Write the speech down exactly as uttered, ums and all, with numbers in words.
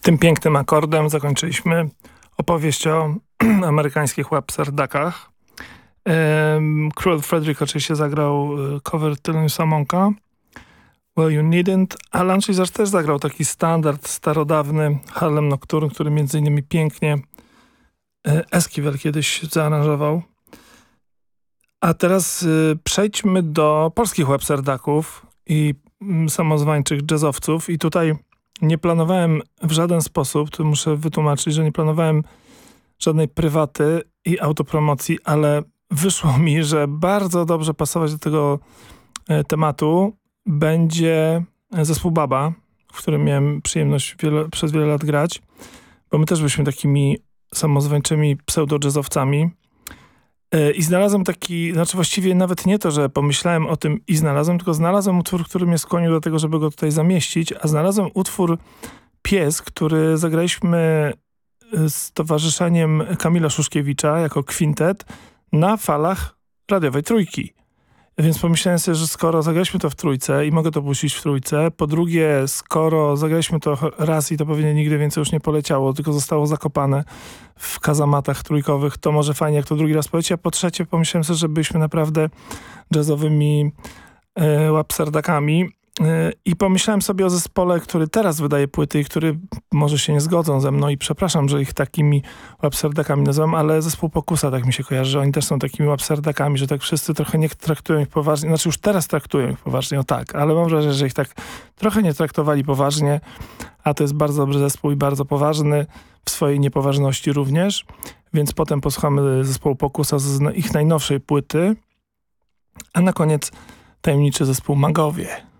Tym pięknym akordem zakończyliśmy opowieść o amerykańskich łapserdakach. Król Frederick oczywiście zagrał cover Theloniousa Monka, Well You Needn't, a Alan Chizar też zagrał taki standard starodawny Harlem Nocturne, który między innymi pięknie Esquivel kiedyś zaaranżował. A teraz przejdźmy do polskich łapserdaków i samozwańczych jazzowców i tutaj nie planowałem w żaden sposób, tu muszę wytłumaczyć, że nie planowałem żadnej prywaty i autopromocji, ale wyszło mi, że bardzo dobrze pasować do tego tematu będzie zespół Baba, w którym miałem przyjemność wiele, przez wiele lat grać, bo my też byliśmy takimi samozwańczymi pseudo-jazzowcami. I znalazłem taki, znaczy właściwie nawet nie to, że pomyślałem o tym i znalazłem, tylko znalazłem utwór, który mnie skłonił do tego, żeby go tutaj zamieścić, a znalazłem utwór Pies, który zagraliśmy z towarzyszeniem Kamila Szuszkiewicza jako kwintet na falach radiowej Trójki. Więc pomyślałem sobie, że skoro zagraliśmy to w trójce i mogę to puścić w trójce, po drugie, skoro zagraliśmy to raz i to pewnie nigdy więcej już nie poleciało, tylko zostało zakopane w kazamatach trójkowych, to może fajnie, jak to drugi raz poleci, a po trzecie pomyślałem sobie, że byliśmy naprawdę jazzowymi e, łapserdakami e, i pomyślałem sobie o zespole, który teraz wydaje płyty i który może się nie zgodzą ze mną i przepraszam, że ich takimi łapserdakami nazywam, ale zespół Pokusa tak mi się kojarzy, że oni też są takimi łapserdakami, że tak wszyscy trochę nie traktują ich poważnie, znaczy już teraz traktują ich poważnie, o tak, ale mam wrażenie, że ich tak trochę nie traktowali poważnie, a to jest bardzo dobry zespół i bardzo poważny, w swojej niepoważności również, więc potem posłuchamy zespołu Pokusa z ich najnowszej płyty, a na koniec tajemniczy zespół Magowie.